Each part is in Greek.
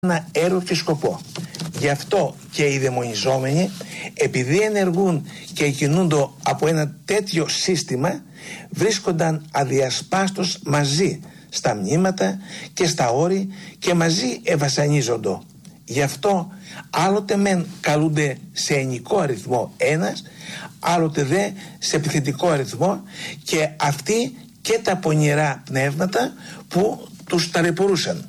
ένα έργο και σκοπό. Γι' αυτό και οι δαιμονιζόμενοι, επειδή ενεργούν και κινούνται από ένα τέτοιο σύστημα, βρίσκονταν αδιασπάστως μαζί στα μνήματα και στα όρη και μαζί ευασανίζονται. Γι' αυτό άλλοτε μεν καλούνται σε ενικό αριθμό ένας, άλλοτε δε σε επιθετικό αριθμό, και αυτοί και τα πονηρά πνεύματα που τους ταλαιπωρούσαν.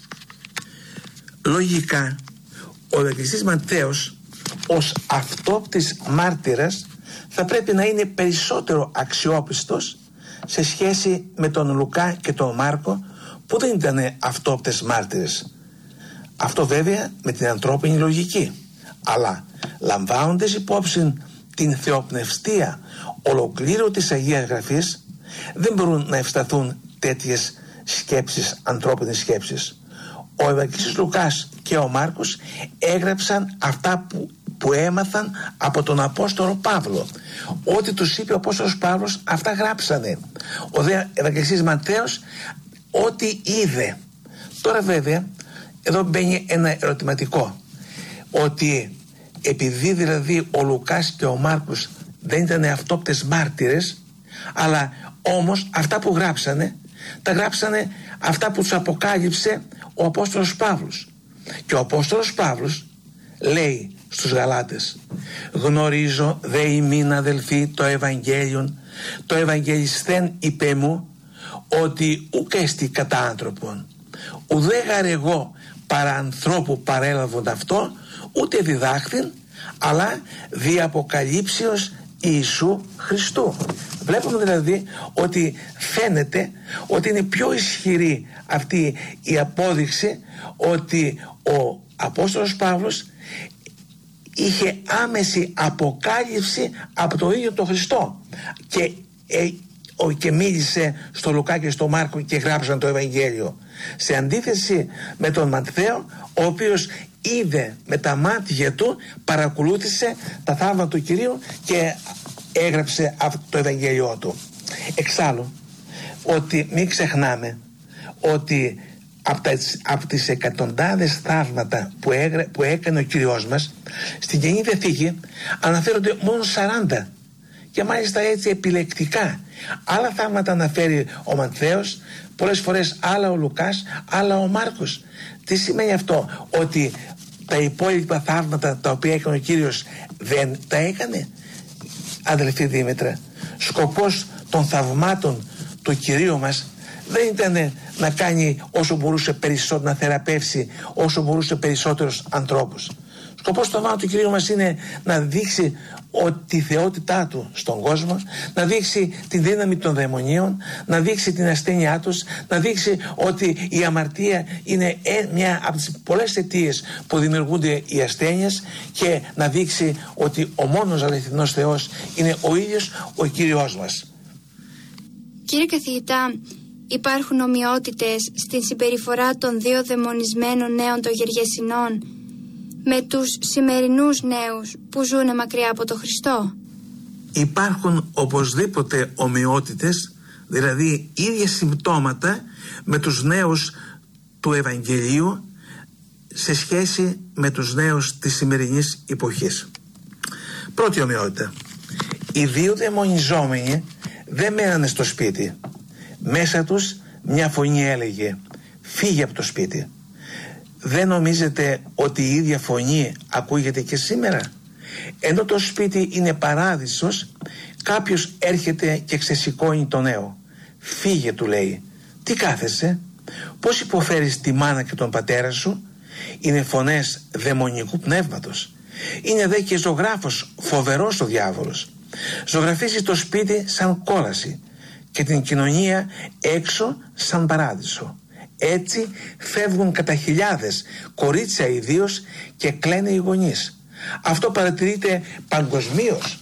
Λογικά, ο Ευαγγελιστής Ματθαίος ως αυτόπτης μάρτυρας θα πρέπει να είναι περισσότερο αξιόπιστος σε σχέση με τον Λουκά και τον Μάρκο, που δεν ήταν αυτόπτες μάρτυρες. Αυτό βέβαια με την ανθρώπινη λογική, αλλά λαμβάνοντας υπόψη την θεοπνευστία ολοκλήρου της Αγίας Γραφής, δεν μπορούν να ευσταθούν τέτοιες σκέψεις, ανθρώπινες σκέψεις. Ο Ευαγγελιστής Λουκάς και ο Μάρκος έγραψαν αυτά που έμαθαν από τον Απόστολο Παύλο. Ό,τι τους είπε ο Απόστολος Παύλος, αυτά γράψανε. Ο Ευαγγελιστής Ματθαίος ό,τι είδε. Τώρα βέβαια εδώ μπαίνει ένα ερωτηματικό, ότι επειδή δηλαδή ο Λουκάς και ο Μάρκος δεν ήταν αυτόπτες μάρτυρες, αλλά όμως αυτά που γράψανε, τα γράψανε αυτά που τους αποκάλυψε ο Απόστολος Παύλος. Και ο Απόστολος Παύλος λέει στους Γαλάτες: «Γνωρίζω δε ημίν αδελφοί το Ευαγγέλιον, το Ευαγγελιστέν υπέ μου, ότι ουκ έστι κατά άνθρωπον, ουδέ γαρ εγώ παρά ανθρώπου παρέλαβον αυτό, ούτε διδάχθην, αλλά δι' αποκαλύψεως Ιησού Χριστού». Βλέπουμε δηλαδή ότι φαίνεται ότι είναι πιο ισχυρή αυτή η απόδειξη ότι ο Απόστολος Παύλος είχε άμεση αποκάλυψη από το ίδιο τον Χριστό και μίλησε στο Λουκά και στο Μάρκο και γράψαν το Ευαγγέλιο, σε αντίθεση με τον Ματθαίο, ο οποίος είδε με τα μάτια του, παρακολούθησε τα θαύματα του Κυρίου και έγραψε το Ευαγγέλιό του. Εξάλλου, ότι μην ξεχνάμε ότι από τις εκατοντάδες θαύματα που έκανε ο Κύριος μας, στην Καινή Διαθήκη αναφέρονται μόνο 40, και μάλιστα έτσι επιλεκτικά. Άλλα θαύματα αναφέρει ο Ματθαίος, πολλές φορές άλλα ο Λουκάς, άλλα ο Μάρκος. Τι σημαίνει αυτό? Ότι τα υπόλοιπα θαύματα τα οποία έκανε ο Κύριος δεν τα έκανε? Αδελφοί Δήμητρα, σκοπός των θαυμάτων του Κυρίου μας δεν ήταν να κάνει όσο μπορούσε περισσότερο, να θεραπεύσει όσο μπορούσε περισσότερους ανθρώπους. Σκοπός των θαυμάτων του Κυρίου μας είναι να δείξει τη θεότητά του στον κόσμο, να δείξει τη δύναμη των δαιμονίων, να δείξει την ασθένειά τους, να δείξει ότι η αμαρτία είναι μια από τις πολλές αιτίες που δημιουργούνται οι ασθένειες, και να δείξει ότι ο μόνος αληθινός Θεός είναι ο ίδιος ο Κύριος μας. Κύριε καθηγητά, υπάρχουν ομοιότητες στην συμπεριφορά των δύο δαιμονισμένων νέων των Γεργεσινών με τους σημερινούς νέους που ζουν μακριά από τον Χριστό? Υπάρχουν οπωσδήποτε ομοιότητες, δηλαδή ίδια συμπτώματα με τους νέους του Ευαγγελίου σε σχέση με τους νέους της σημερινής εποχής. Πρώτη ομοιότητα: οι δύο δαιμονιζόμενοι δεν μένανε στο σπίτι. Μέσα τους μια φωνή έλεγε: «Φύγε από το σπίτι». Δεν νομίζετε ότι η ίδια φωνή ακούγεται και σήμερα? Ενώ το σπίτι είναι παράδεισος, κάποιος έρχεται και ξεσηκώνει το νέο. «Φύγε», του λέει. «Τι κάθεσαι? Πώς υποφέρεις τη μάνα και τον πατέρα σου?» Είναι φωνές δαιμονικού πνεύματος. Είναι δε και ζωγράφος φοβερός ο διάβολος. Ζωγραφίζει το σπίτι σαν κόλαση και την κοινωνία έξω σαν παράδεισο. Έτσι φεύγουν κατά χιλιάδες, κορίτσια ιδίως, και κλαίνε οι γονείς. Αυτό παρατηρείται παγκοσμίως.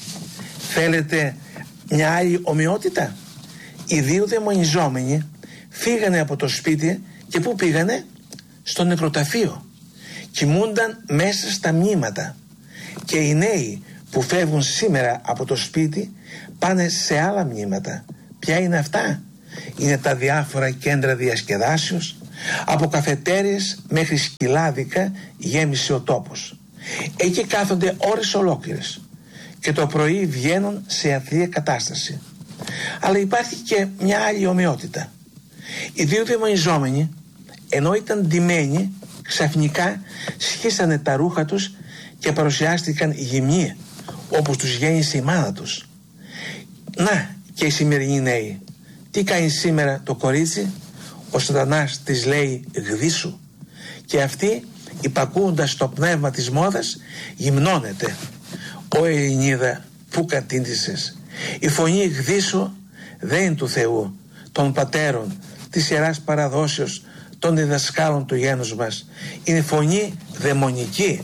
Θέλετε μια άλλη ομοιότητα? Οι δύο δαιμονιζόμενοι φύγανε από το σπίτι και πού πήγανε? Στο νεκροταφείο. Κοιμούνταν μέσα στα μνήματα. Και οι νέοι που φεύγουν σήμερα από το σπίτι πάνε σε άλλα μνήματα. Ποια είναι αυτά? Είναι τα διάφορα κέντρα διασκεδάσεως, Από καφετέριες μέχρι σκυλάδικα γέμισε ο τόπος. Εκεί κάθονται ώρες ολόκληρες και το πρωί βγαίνουν σε αθλία κατάσταση. Αλλά υπάρχει και μια άλλη ομοιότητα. Οι δύο δαιμονιζόμενοι, ενώ ήταν ντυμένοι, ξαφνικά σχίσανε τα ρούχα τους και παρουσιάστηκαν γυμνοί, όπως τους γέννησε η μάνα τους. Να και οι σημερινοί νέοι. Τι κάνει σήμερα το κορίτσι? Ο σατανάς της λέει γδίσου, και αυτή, υπακούοντας το πνεύμα της μόδας, γυμνώνεται. Ω Ελληνίδα, πού κατήντησες? Η φωνή γδίσου δεν είναι του Θεού, των πατέρων, της Ιεράς Παραδόσεως, των διδασκάλων του γένους μας. Είναι φωνή δαιμονική.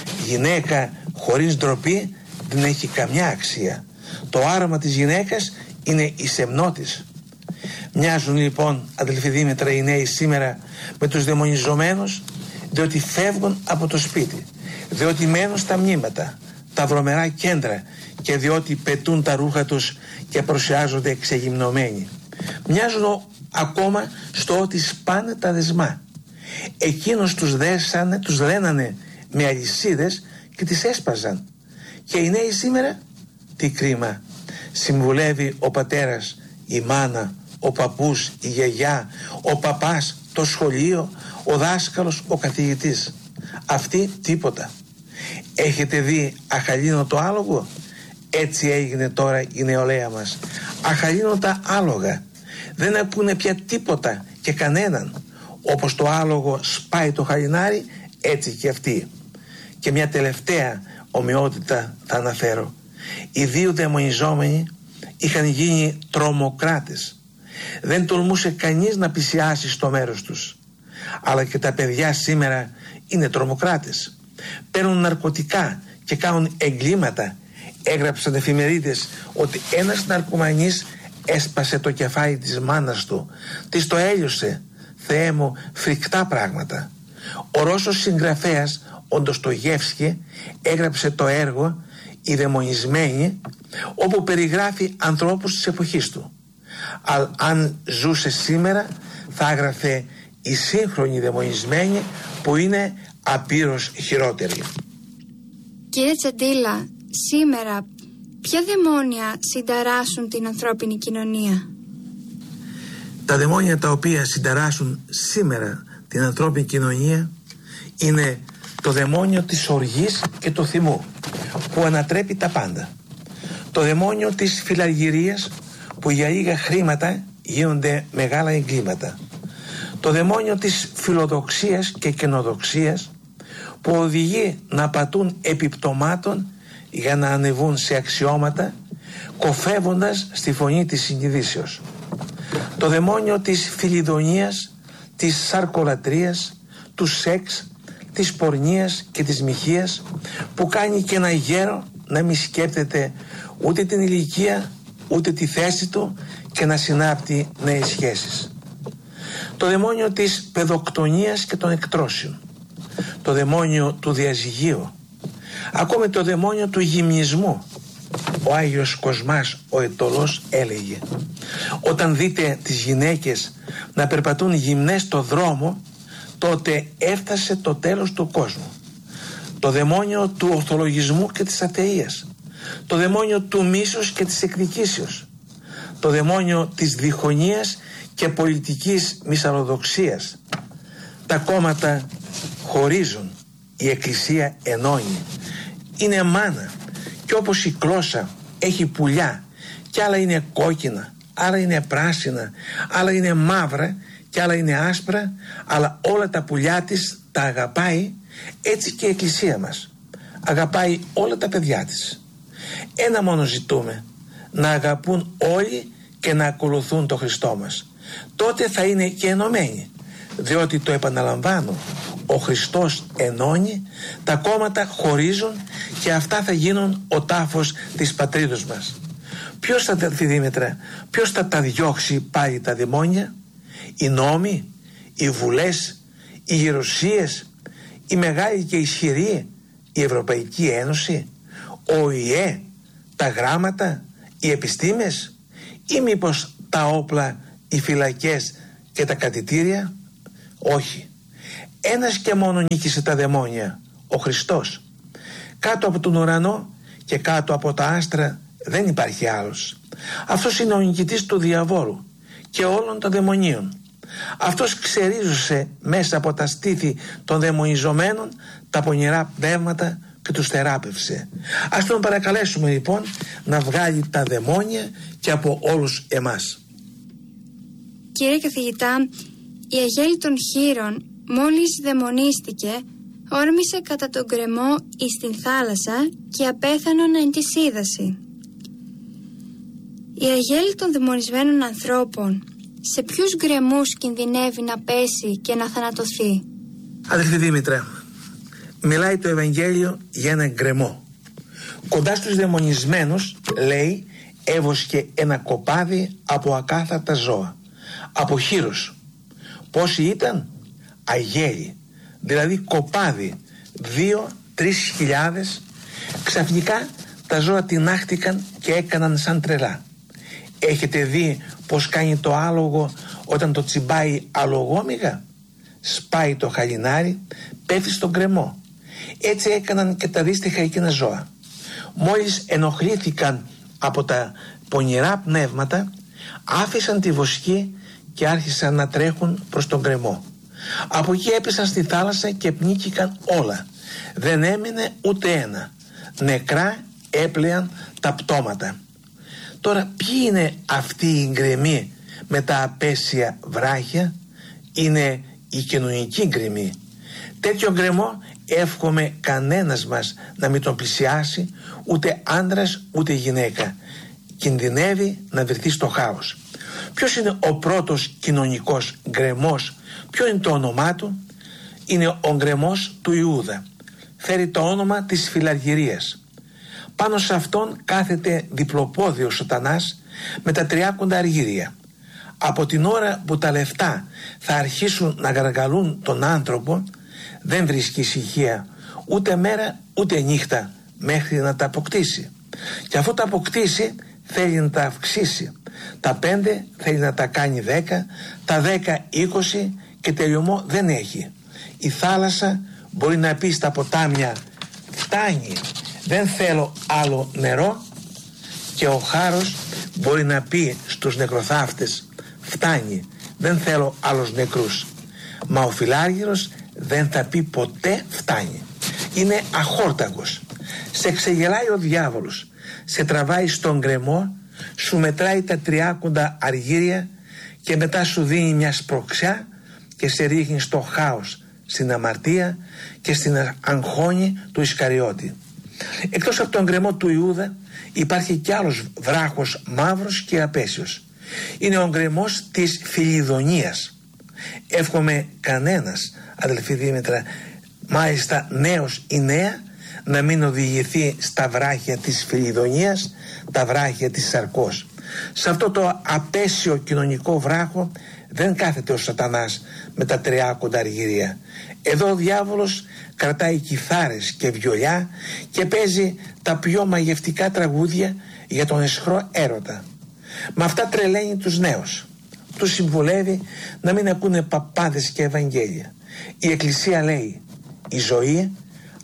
Γυναίκα χωρίς ντροπή δεν έχει καμιά αξία. Το άρωμα της γυναίκας είναι η σεμνότης. Μοιάζουν λοιπόν, αδελφοί Δήμητρα, οι νέοι σήμερα με τους δαιμονιζομένους, διότι φεύγουν από το σπίτι, διότι μένουν στα μνήματα, τα βρωμερά κέντρα, και διότι πετούν τα ρούχα τους και παρουσιάζονται εξεγυμνωμένοι. Μοιάζουν ακόμα στο ότι σπάνε τα δεσμά. Εκείνους τους δένανε με αλυσίδες και τις έσπαζαν. Και οι νέοι σήμερα, τι κρίμα, συμβουλεύει ο πατέρας, η μάνα, ο παππούς, η γιαγιά, ο παπάς, το σχολείο, ο δάσκαλος, ο καθηγητής. Αυτοί τίποτα. Έχετε δει αχαλήνοτο άλογο? Έτσι έγινε τώρα η νεολαία μας. Αχαλήνωτα άλογα. Δεν ακούνε πια τίποτα και κανέναν. Όπως το άλογο σπάει το χαλινάρι, έτσι και αυτοί. Και μια τελευταία ομοιότητα θα αναφέρω. Οι δύο δαιμονιζόμενοι είχαν γίνει τρομοκράτες. Δεν τολμούσε κανείς να πλησιάσει στο μέρος τους. Αλλά και τα παιδιά σήμερα είναι τρομοκράτες. Παίρνουν ναρκωτικά και κάνουν εγκλήματα. Έγραψαν εφημερίδες ότι ένας ναρκωμανής έσπασε το κεφάλι της μάνας του, της το έλειωσε. Θεέ μου, φρικτά πράγματα. Ο Ρώσος συγγραφέας, ο Ντοστογεύσκι, έγραψε το έργο «Οι δαιμονισμένοι», όπου περιγράφει ανθρώπους της εποχής του. Αλλά αν ζούσε σήμερα, θα έγραφε «Οι σύγχρονοι δαιμονισμένοι», που είναι απείρως χειρότεροι. Κύριε Τσαντήλα, σήμερα ποια δαιμόνια συνταράσσουν την ανθρώπινη κοινωνία? Τα δαιμόνια τα οποία συνταράσσουν σήμερα την ανθρώπινη κοινωνία είναι το δαιμόνιο της οργής και του θυμού, που ανατρέπει τα πάντα. Το δαιμόνιο της φιλαργυρίας, που για λίγα χρήματα γίνονται μεγάλα εγκλήματα. Το δαιμόνιο της φιλοδοξίας και καινοδοξίας, που οδηγεί να πατούν επιπτωμάτων για να ανεβούν σε αξιώματα, κοφεύοντας στη φωνή της συνειδήσεως. Το δαιμόνιο της φιλιδονίας, της σαρκολατρίας, του σεξ, της πορνείας και της μοιχείας, που κάνει και ένα γέρο να μην σκέπτεται ούτε την ηλικία ούτε τη θέση του και να συνάπτει νέες σχέσεις. Το δαιμόνιο της παιδοκτονίας και των εκτρώσεων. Το δαιμόνιο του διαζυγίου. Ακόμη το δαιμόνιο του γυμνισμού. Ο Άγιος Κοσμάς ο Αιτωλός έλεγε: όταν δείτε τις γυναίκες να περπατούν γυμνές στο δρόμο, τότε έφτασε το τέλος του κόσμου. Το δαιμόνιο του ορθολογισμού και της ατεΐας. Το δαιμόνιο του μίσους και της εκδικήσεως. Το δαιμόνιο της διχονίας και πολιτικής μυσαλλοδοξίας. Τα κόμματα χωρίζουν, η Εκκλησία ενώνει. Είναι μάνα, και όπως η κλώσσα έχει πουλιά, και άλλα είναι κόκκινα, άλλα είναι πράσινα, άλλα είναι μαύρα και άλλα είναι άσπρα, αλλά όλα τα πουλιά της τα αγαπάει. Έτσι και η Εκκλησία μας αγαπάει όλα τα παιδιά της. Ένα μόνο ζητούμε: να αγαπούν όλοι και να ακολουθούν το Χριστό μας. Τότε θα είναι και ενωμένοι, διότι, το επαναλαμβάνω, ο Χριστός ενώνει, τα κόμματα χωρίζουν, και αυτά θα γίνουν ο τάφος της πατρίδος μας. Ποιος θα τα Δήμητρα, ποιος θα τα διώξει πάλι τα δαιμόνια? Οι νόμοι, οι βουλές, οι γερουσίες, η μεγάλη και ισχυρή, η Ευρωπαϊκή Ένωση, ο ΟΗΕ, τα γράμματα, οι επιστήμες, ή μήπως τα όπλα, οι φυλακές και τα κατητήρια? Όχι. Ένας και μόνο νίκησε τα δαιμόνια, ο Χριστός. Κάτω από τον ουρανό και κάτω από τα άστρα δεν υπάρχει άλλος. Αυτός είναι ο νικητής του διαβόλου και όλων των δαιμονίων. Αυτός ξερίζωσε μέσα από τα στήθη των δαιμονιζομένων τα πονηρά πνεύματα και τους θεράπευσε. Ας τον παρακαλέσουμε λοιπόν να βγάλει τα δαιμόνια και από όλους εμάς. Κύριε καθηγητά, η αγέλη των χήρων μόλις δαιμονίστηκε, όρμησε κατά τον γκρεμό εις την θάλασσα και απέθανον εν τη σύδαση. Η αγέλη των δαιμονισμένων ανθρώπων σε ποιους γκρεμούς κινδυνεύει να πέσει και να θανατωθεί? Αδελφή Δήμητρα, μιλάει το Ευαγγέλιο για ένα γκρεμό. Κοντά στους δαιμονισμένους, λέει, έβοσκε ένα κοπάδι από ακάθαρτα ζώα, από χήρους. Πόσοι ήταν? Αγέλοι, δηλαδή κοπάδι, 2-3 χιλιάδες. Ξαφνικά τα ζώα τινάχτηκαν και έκαναν σαν τρελά. Έχετε δει πως κάνει το άλογο όταν το τσιμπάει αλογόμυγα? Σπάει το χαλινάρι, πέφτει στον γκρεμό. Έτσι έκαναν και τα δύστιχα εκείνα ζώα. Μόλις ενοχλήθηκαν από τα πονηρά πνεύματα, άφησαν τη βοσκή και άρχισαν να τρέχουν προς τον γκρεμό. Από εκεί έπεσαν στη θάλασσα και πνίγηκαν όλα. Δεν έμεινε ούτε ένα. Νεκρά έπλεαν τα πτώματα. Τώρα ποιοι είναι αυτοί οι γκρεμοί με τα απέσια βράχια? Είναι η κοινωνική γκρεμή. Τέτοιο γκρεμό εύχομαι κανένας μας να μην τον πλησιάσει, ούτε άντρας ούτε γυναίκα. Κινδυνεύει να βρεθεί στο χάος. Ποιος είναι ο πρώτος κοινωνικός γκρεμός? Ποιο είναι το όνομά του? Είναι ο γκρεμός του Ιούδα. Φέρει το όνομα της φιλαργυρίας. Πάνω σε αυτόν κάθεται διπλοπόδι ο σατανάς με τα 30 αργύρια. Από την ώρα που τα λεφτά θα αρχίσουν να γαργαλούν τον άνθρωπο, δεν βρίσκει ησυχία ούτε μέρα ούτε νύχτα μέχρι να τα αποκτήσει. Και αφού τα αποκτήσει θέλει να τα αυξήσει. Τα 5 θέλει να τα κάνει 10, τα 10 20 και τελειωμό δεν έχει. Η θάλασσα μπορεί να πει στα ποτάμια φτάνει, δεν θέλω άλλο νερό, και ο χάρος μπορεί να πει στους νεκροθάφτες φτάνει, δεν θέλω άλλους νεκρούς. Μα ο φιλάργυρος δεν θα πει ποτέ φτάνει. Είναι αχόρταγος. Σε ξεγελάει ο διάβολος, σε τραβάει στον γκρεμό, σου μετράει τα 30 αργύρια και μετά σου δίνει μια σπροξιά και σε ρίχνει στο χάος, στην αμαρτία και στην αγχώνη του Ισκαριώτη. Εκτός από τον γκρεμό του Ιούδα υπάρχει κι άλλος βράχος μαύρος και απέσιος. Είναι ο γκρεμός της Φιλιδονίας. Εύχομαι κανένας, αδελφή Δήμητρα, μάλιστα νέος ή νέα, να μην οδηγηθεί στα βράχια της Φιλιδονίας, τα βράχια της Σαρκός. Σε αυτό το απέσιο κοινωνικό βράχο δεν κάθεται ο σατανάς με τα 30 αργύρια. Εδώ ο διάβολος κρατάει κιθάρες και βιολιά και παίζει τα πιο μαγευτικά τραγούδια για τον αισχρό έρωτα. Με αυτά τρελαίνει τους νέους. Τους συμβουλεύει να μην ακούνε παπάδες και Ευαγγέλια. Η Εκκλησία λέει η ζωή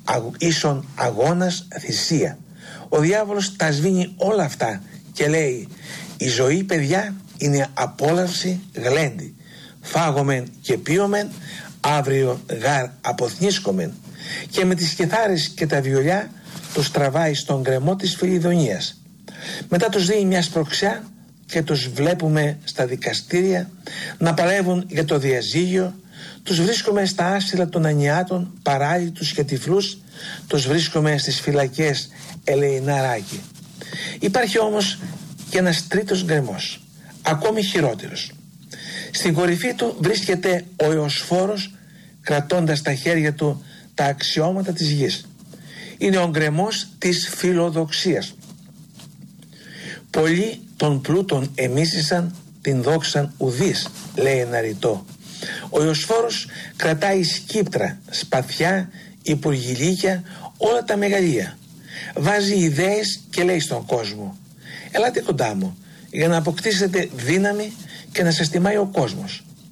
ίσον αγώνας θυσία. Ο διάβολος τα σβήνει όλα αυτά και λέει η ζωή, παιδιά, είναι απόλαυση γλέντι. Φάγομεν και πίωμεν, αύριο γάρ αποθνίσκομεν. Και με τις κιθάρες και τα βιολιά τους τραβάει στον γκρεμό της Φιλιδονίας. Μετά τους δίνει μια σπροξιά και τους βλέπουμε στα δικαστήρια να παλεύουν για το διαζύγιο. Τους βρίσκουμε στα άσυλα των ανιάτων, παράλυτους και τυφλούς. Τους βρίσκουμε στις φυλακές ελεηναράκι. Υπάρχει όμως και ένας τρίτος γκρεμός, ακόμη χειρότερος. Στην κορυφή του βρίσκεται ο Εωσφόρος, κρατώντας στα χέρια του τα αξιώματα της γης. Είναι ο γκρεμός της φιλοδοξίας. Πολλοί των πλούτων εμίσησαν, την δόξαν ουδείς, λέει ένα ρητό. Ο Εωσφόρος κρατάει σκύπτρα, σπαθιά, υπουργηλίκια, όλα τα μεγαλεία. Βάζει ιδέες και λέει στον κόσμο ελάτε κοντά μου για να αποκτήσετε δύναμη και να σας τιμάει ο κόσμος.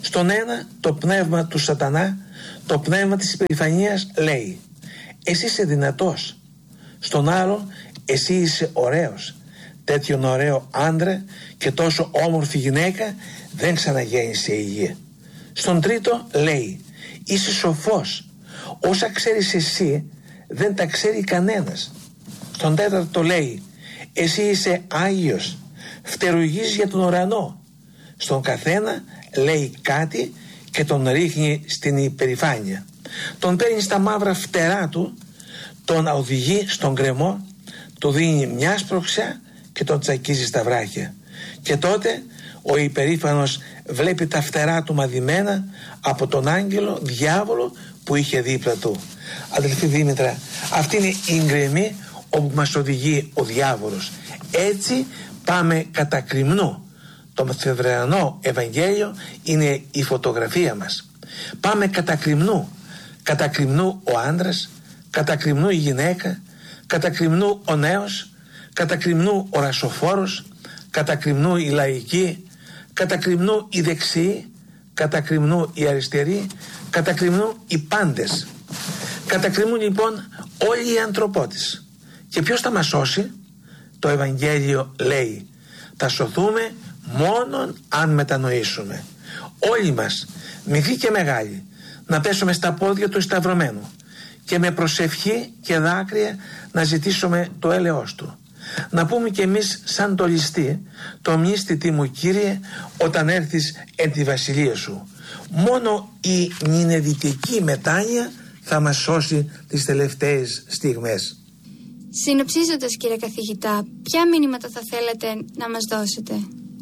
Στον ένα το πνεύμα του σατανά, το πνεύμα της υπερηφανίας λέει εσύ είσαι δυνατός. Στον άλλο εσύ είσαι ωραίος. Τέτοιον ωραίο άντρα και τόσο όμορφη γυναίκα δεν ξαναγέννησε η γη. Στον τρίτο λέει είσαι σοφός. Όσα ξέρεις εσύ δεν τα ξέρει κανένας. Στον τέταρτο λέει εσύ είσαι άγιος, φτερουγείς για τον ουρανό. Στον καθένα λέει κάτι και τον ρίχνει στην υπερηφάνεια. Τον παίρνει στα μαύρα φτερά του, τον οδηγεί στον γκρεμό, του δίνει μια σπρωξιά και τον τσακίζει στα βράχια. Και τότε ο υπερήφανος βλέπει τα φτερά του μαδημένα από τον άγγελο διάβολο που είχε δίπλα του. Αδελφή Δήμητρα, αυτή είναι η γκρεμή όπου μας οδηγεί ο διάβολος. Έτσι πάμε κατά κρυμνού. Το Μεθοδριανό Ευαγγέλιο είναι η φωτογραφία μας. Πάμε κατά κρυμνού. Κατά κρυμνού ο άντρας, κατά κρυμνού η γυναίκα, κατά κρυμνού ο νέος, κατά κρυμνού ο ρασοφόρος, κατά κρυμνού η λαϊκή, κατά κρυμνού οι δεξιοί, κατά κρυμνού οι αριστεροί, κατά κρυμνού οι πάντες. Κατά κρυμνού λοιπόν όλη η ανθρωπότης. Και ποιος θα μας σώσει? Το Ευαγγέλιο λέει θα σωθούμε μόνον αν μετανοήσουμε. Όλοι μας, μικροί και μεγάλοι, να πέσουμε στα πόδια του σταυρωμένου και με προσευχή και δάκρυα να ζητήσουμε το έλεος του. Να πούμε κι εμείς σαν το ληστή, το μνήστητή μου Κύριε όταν έρθεις εν τη βασιλεία σου. Μόνο η νηνεδυτική μετάνοια θα μας σώσει τις τελευταίες στιγμές. Συνοψίζοντας κύριε καθηγητά, ποια μήνυματα θα θέλετε να μας δώσετε?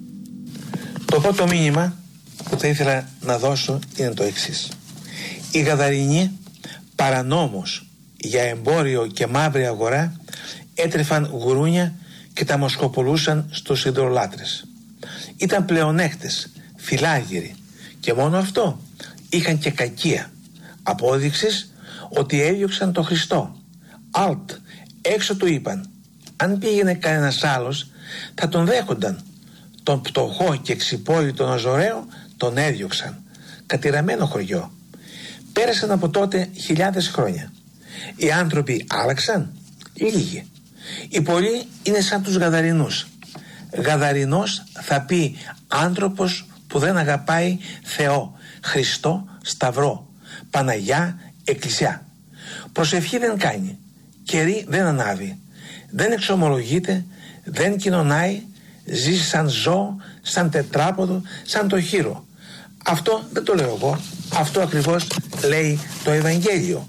Το πρώτο μήνυμα που θα ήθελα να δώσω είναι το εξής. Οι Γαδαρινοί παρανόμως για εμπόριο και μαύρη αγορά έτρεφαν γουρούνια και τα μοσχοπολούσαν στους ιδωλολάτρες. Ήταν πλεονέκτες, φιλάγυροι και μόνο αυτό, είχαν και κακία. Απόδειξης ότι έδιωξαν τον Χριστό. Αλτ, έξω του είπαν, αν πήγαινε κανένας άλλος θα τον δέχονταν. Τον πτωχό και ξυπόλυτο Ναζωραίο τον έδιωξαν. Κατηραμένο χωριό. Πέρασαν από τότε χιλιάδες χρόνια. Οι άνθρωποι άλλαξαν? Λίγοι. Οι πολλοί είναι σαν τους Γαδαρινούς. Γαδαρινός θα πει άνθρωπος που δεν αγαπάει Θεό, Χριστό, Σταυρό, Παναγιά, Εκκλησιά. Προσευχή δεν κάνει, κερί δεν ανάβει, δεν εξομολογείται, δεν κοινωνάει, ζει σαν ζώο, σαν τετράποδο, σαν το χείρο. Αυτό δεν το λέω εγώ, αυτό ακριβώς λέει το Ευαγγέλιο.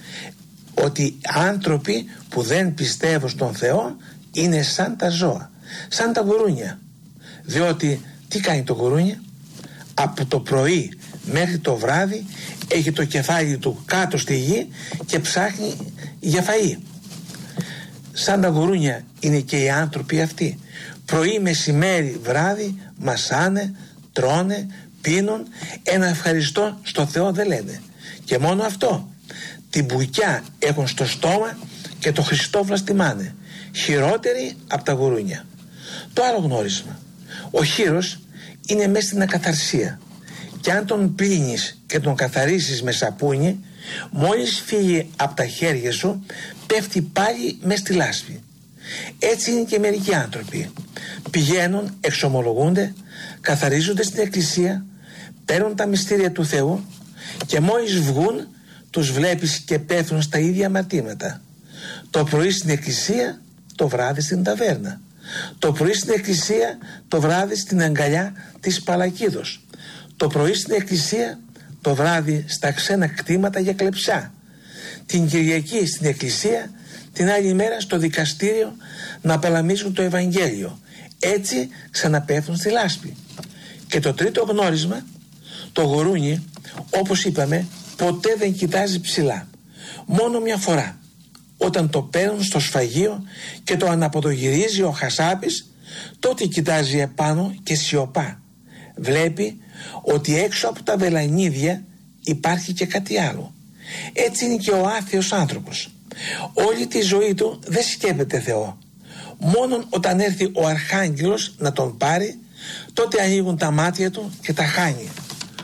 Ότι άνθρωποι που δεν πιστεύουν στον Θεό είναι σαν τα ζώα, σαν τα γουρούνια. Διότι τι κάνει το γουρούνι? Από το πρωί μέχρι το βράδυ έχει το κεφάλι του κάτω στη γη και ψάχνει για φαΐ. Σαν τα γουρούνια είναι και οι άνθρωποι αυτοί. Πρωί, μεσημέρι, βράδυ μασάνε, τρώνε, πίνουν, ένα ευχαριστώ στο Θεό δεν λένε. Και μόνο αυτό, την μπουκιά έχουν στο στόμα και το Χριστό βλαστημάνε. Χειρότεροι από τα γουρούνια. Το άλλο γνώρισμα, ο χείρος είναι μέσα στην ακαθαρσία και αν τον πλύνεις και τον καθαρίσεις με σαπούνι, μόλις φύγει από τα χέρια σου πέφτει πάλι μες στη λάσπη. Έτσι είναι και μερικοί άνθρωποι. Πηγαίνουν, εξομολογούνται, καθαρίζονται στην εκκλησία, παίρνουν τα μυστήρια του Θεού και μόλις βγουν τους βλέπεις και πέφτουν στα ίδια αμαρτήματα. Το πρωί στην εκκλησία, το βράδυ στην ταβέρνα. Το πρωί στην εκκλησία, το βράδυ στην αγκαλιά της Παλακίδος. Το πρωί στην εκκλησία, το βράδυ στα ξένα κτήματα για κλεψά. Την Κυριακή στην εκκλησία, την άλλη μέρα στο δικαστήριο να απελαμίζουν το Ευαγγέλιο. Έτσι ξαναπέφτουν στη λάσπη. Και το τρίτο γνώρισμα, το γουρούνι, όπως είπαμε, ποτέ δεν κοιτάζει ψηλά. Μόνο μια φορά, όταν το παίρνουν στο σφαγείο και το αναποδογυρίζει ο χασάπης, τότε κοιτάζει επάνω και σιωπά. Βλέπει ότι έξω από τα βελανίδια υπάρχει και κάτι άλλο. Έτσι είναι και ο άθεος άνθρωπος. Όλη τη ζωή του δεν σκέπτεται Θεό. Μόνον όταν έρθει ο Αρχάγγελος να τον πάρει, τότε ανοίγουν τα μάτια του και τα χάνει.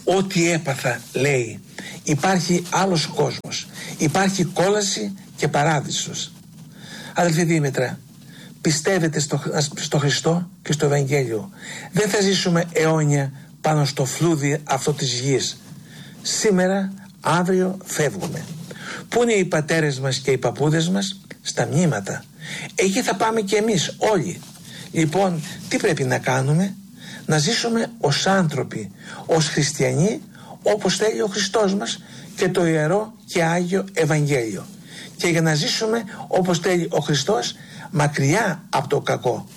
ό,τι έπαθα, λέει, υπάρχει άλλος κόσμος, υπάρχει κόλαση και παράδεισος. Αδελφοί Δήμητρα, πιστεύετε στο Χριστό και στο Ευαγγέλιο, δεν θα ζήσουμε αιώνια πάνω στο φλούδι αυτό της γης. Σήμερα, αύριο φεύγουμε. Πού είναι οι πατέρες μας και οι παππούδες μας? Στα μνήματα. Εκεί θα πάμε και εμείς όλοι. Λοιπόν, τι πρέπει να κάνουμε? Να ζήσουμε ως άνθρωποι, ως χριστιανοί, όπως θέλει ο Χριστός μας και το Ιερό και Άγιο Ευαγγέλιο. Και για να ζήσουμε όπως θέλει ο Χριστός, μακριά από το κακό.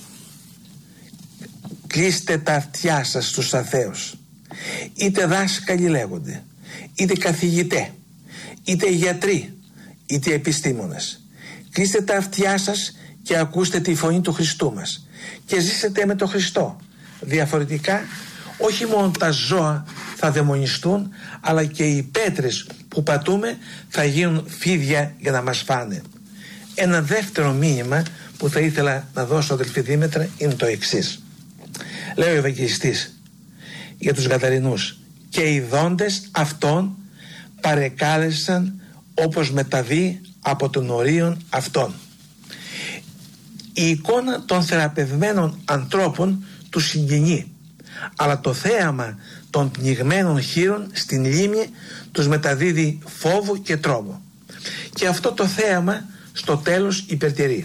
Κλείστε τα αυτιά σας στους αθέους. Είτε δάσκαλοι λέγονται, είτε καθηγητέ, είτε γιατροί, είτε επιστήμονες. Κλείστε τα αυτιά σας και ακούστε τη φωνή του Χριστού μας και ζήσετε με τον Χριστό. Διαφορετικά, όχι μόνο τα ζώα θα δαιμονιστούν, αλλά και οι πέτρες που πατούμε θα γίνουν φίδια για να μας φάνε. Ένα δεύτερο μήνυμα που θα ήθελα να δώσω, αδελφοί Δήμητρα, είναι το εξής. Λέει ο Ευαγγελιστής για τους Γαδαρινούς: και οι δόντες αυτών παρεκάλεσαν όπως μεταβεί από των ορίων αυτών. Η εικόνα των θεραπευμένων ανθρώπων τους συγκινεί, αλλά το θέαμα των πνιγμένων χείρων στην λίμνη τους μεταδίδει φόβο και τρόμο. Και αυτό το θέαμα στο τέλος υπερτερεί.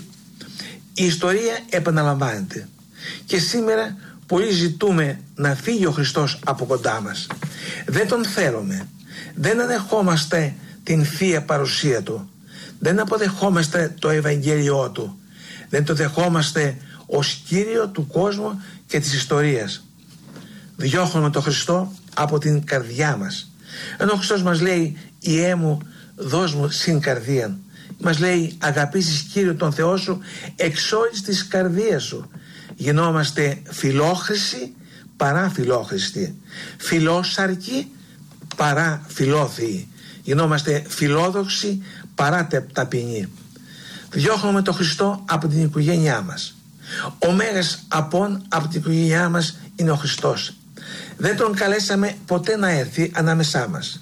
Η ιστορία επαναλαμβάνεται και σήμερα πολλοί ζητούμε να φύγει ο Χριστός από κοντά μας. Δεν τον θέλουμε, δεν ανεχόμαστε την Θεία Παρουσία Του, δεν αποδεχόμαστε το Ευαγγέλιό Του, δεν το δεχόμαστε ως Κύριο του κόσμου και της ιστορίας. Διώχνουμε τον Χριστό από την καρδιά μας. Ενώ ο Χριστός μας λέει «Ιέ μου, δώσ' μου συν καρδίαν», μας λέει «Αγαπήσεις Κύριο τον Θεό σου εξ όλης της καρδίας σου». Γινόμαστε φιλόχρηστοι παρά φιλόχρηστοι, φιλόσαρκοι παρά φιλόθειοι. Γινόμαστε φιλόδοξοι παρά ταπεινοί. Διώχνουμε τον Χριστό από την οικογένειά μας. Ο μέγας απόν από την οικογένειά μας είναι ο Χριστός. Δεν τον καλέσαμε ποτέ να έρθει ανάμεσά μας.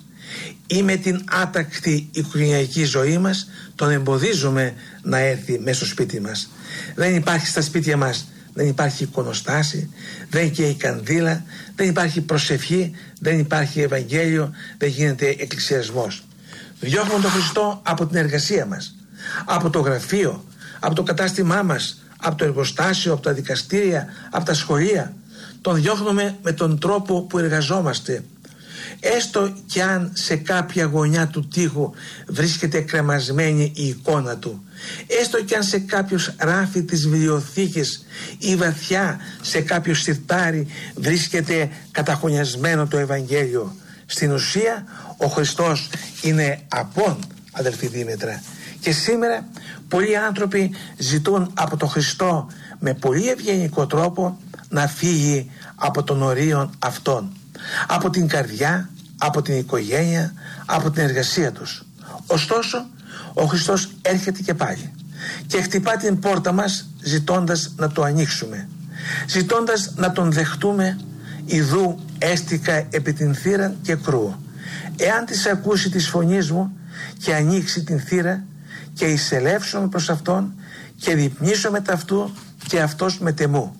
Ή με την άτακτη οικογενειακή ζωή μας τον εμποδίζουμε να έρθει μέσα στο σπίτι μας. Δεν υπάρχει στα σπίτια μας, δεν υπάρχει εικονοστάση, δεν καίει κανδύλα, δεν υπάρχει προσευχή, δεν υπάρχει Ευαγγέλιο, δεν γίνεται εκκλησιασμός. Διώχνουμε τον Χριστό από την εργασία μας, από το γραφείο, από το κατάστημά μας, από το εργοστάσιο, από τα δικαστήρια, από τα σχολεία. Τον διώχνουμε με τον τρόπο που εργαζόμαστε. Έστω κι αν σε κάποια γωνιά του τοίχου βρίσκεται κρεμασμένη η εικόνα του, έστω κι αν σε κάποιο ράφι της βιβλιοθήκης ή βαθιά σε κάποιο σιρτάρι βρίσκεται καταχωνιασμένο το Ευαγγέλιο, στην ουσία ο Χριστός είναι απόν, αδελφοί Δήμητρα. Και σήμερα πολλοί άνθρωποι ζητούν από τον Χριστό με πολύ ευγενικό τρόπο να φύγει από των ορίων αυτών, από την καρδιά, από την οικογένεια, από την εργασία τους. Ωστόσο, ο Χριστός έρχεται και πάλι και χτυπά την πόρτα μας ζητώντας να το ανοίξουμε, ζητώντας να τον δεχτούμε. Ιδού έστικα επί την θύρα και κρούω. Εάν της ακούσει της φωνής μου και ανοίξει την θύρα και εισελεύσουμε προς αυτόν και διπνήσω μετά αυτού και αυτός μετ' εμού.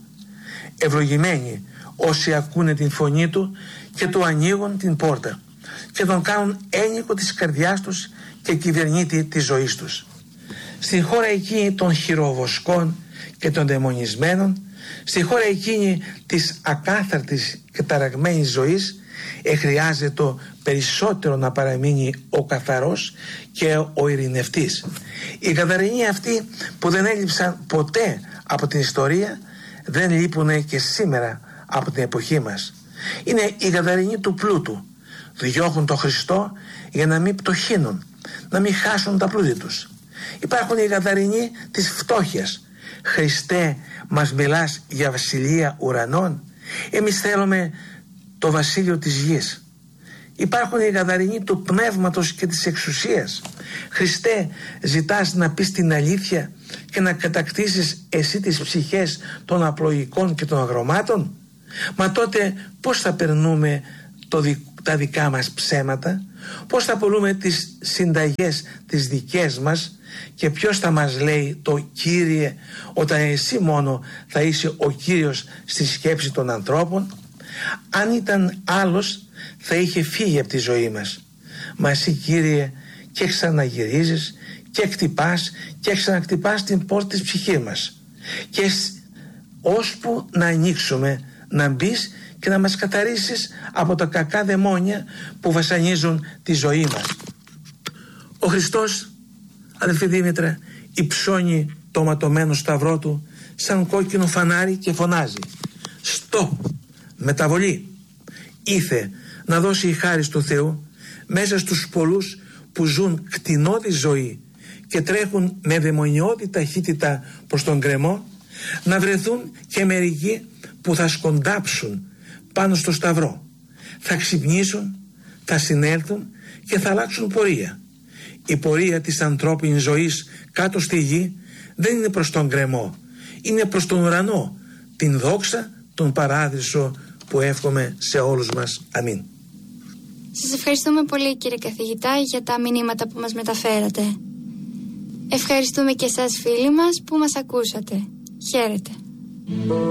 Ευλογημένοι όσοι ακούνε την φωνή του και του ανοίγουν την πόρτα και τον κάνουν ένικο της καρδιάς τους και κυβερνήτη της ζωής τους. Στην χώρα εκείνη των χειροβοσκών και των δαιμονισμένων, στη χώρα εκείνη της ακάθαρτης και ταραγμένης ζωής, χρειάζεται περισσότερο να παραμείνει ο καθαρός και ο ειρηνευτής. Οι Γαδαρινοί αυτοί που δεν έλειψαν ποτέ από την ιστορία, δεν λείπουν και σήμερα από την εποχή μας. Είναι οι Γαδαρινοί του πλούτου. Διώχνουν τον Χριστό για να μην πτωχύνουν, να μην χάσουν τα πλούτη τους. Υπάρχουν οι Γαδαρινοί της φτώχειας. Χριστέ, μας μιλάς για βασιλεία ουρανών? Εμείς θέλουμε το βασίλειο της γης. Υπάρχουν οι Γαδαρινοί του πνεύματος και της εξουσίας. Χριστέ, ζητάς να πεις την αλήθεια και να κατακτήσεις εσύ τις ψυχές των απλοϊκών και των αγρομάτων? Μα τότε πώς θα περνούμε τα δικά μας ψέματα, πώς θα πουλούμε τις συνταγές τις δικές μας και ποιος θα μας λέει το Κύριε όταν εσύ μόνο θα είσαι ο Κύριος στη σκέψη των ανθρώπων. Αν ήταν άλλος θα είχε φύγει από τη ζωή μας. Μα εσύ Κύριε και ξαναγυρίζεις και χτυπάς και ξαναχτυπάς την πόρτα της ψυχής μας και ώσπου να ανοίξουμε να μπεις και να μας καθαρίσεις από τα κακά δαιμόνια που βασανίζουν τη ζωή μας. Ο Χριστός, αδελφή Δήμητρα, υψώνει το ματωμένο σταυρό του σαν κόκκινο φανάρι και φωνάζει «Στοπ, μεταβολή». Ήθε να δώσει η χάρις του Θεού μέσα στους πολλούς που ζουν κτηνώδη ζωή και τρέχουν με δαιμονιώδη ταχύτητα προς τον γκρεμό, να βρεθούν και μερικοί που θα σκοντάψουν πάνω στο σταυρό, θα ξυπνήσουν, θα συνέλθουν και θα αλλάξουν πορεία. Η πορεία της ανθρώπινης ζωής κάτω στη γη δεν είναι προς τον γκρεμό, είναι προς τον ουρανό, την δόξα, τον παράδεισο που εύχομαι σε όλους μας. Αμήν. Σας ευχαριστούμε πολύ κύριε καθηγητά για τα μηνύματα που μας μεταφέρατε. Ευχαριστούμε και εσάς φίλοι μας που μας ακούσατε. Χαίρετε.